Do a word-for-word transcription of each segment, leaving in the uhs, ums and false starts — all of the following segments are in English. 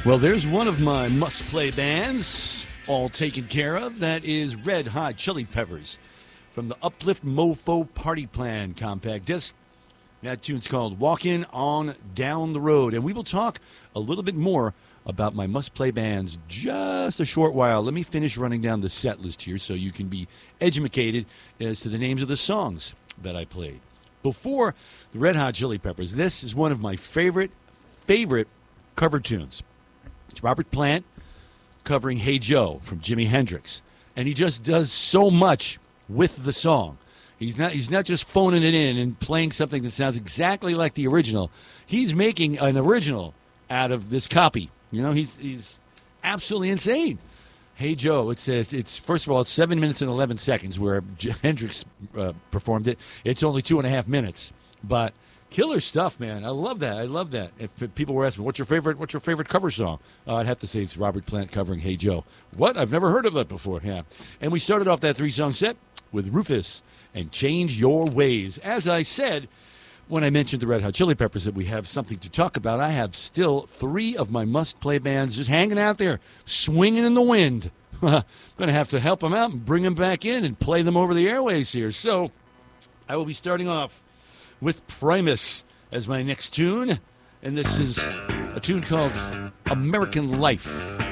Well, there's one of my must-play bands, all taken care of. That is Red Hot Chili Peppers from the Uplift Mofo Party Plan compact disc. That tune's called Walkin' On Down the Road. And we will talk a little bit more about my must-play bands just a short while. Let me finish running down the set list here so you can be educated as to the names of the songs that I played. Before the Red Hot Chili Peppers, this is one of my favorite, favorite cover tunes. It's Robert Plant covering Hey Joe from Jimi Hendrix. And he just does so much with the song. He's not he's not just phoning it in and playing something that sounds exactly like the original. He's making an original out of this copy. You know, he's he's absolutely insane. Hey Joe, it's it's, it's first of all, it's seven minutes and eleven seconds where J- Hendrix uh, performed it. It's only two and a half minutes, but killer stuff, man. I love that. I love that. If people were asking, what's your favorite what's your favorite cover song? Uh, I'd have to say it's Robert Plant covering Hey Joe. What? I've never heard of that before. Yeah. And we started off that three-song set with Rufus and Change Your Ways. As I said when I mentioned the Red Hot Chili Peppers that we have something to talk about, I have still three of my must-play bands just hanging out there, swinging in the wind. I'm going to have to help them out and bring them back in and play them over the airways here. So I will be starting off with Primus as my next tune, and this is a tune called American Life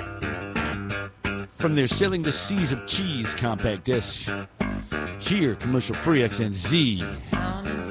from their Sailing the Seas of Cheese compact disc. Here, commercial free X N Z.